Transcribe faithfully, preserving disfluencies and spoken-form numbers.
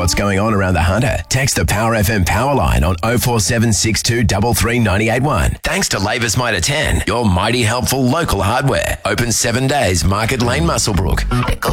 what's going on around the Hunter? Text the Power F M power line on oh four seven six two three three nine eight one. Thanks to Labour's Mitre ten, your mighty helpful local hardware. Open seven days, Market Lane, Muswellbrook.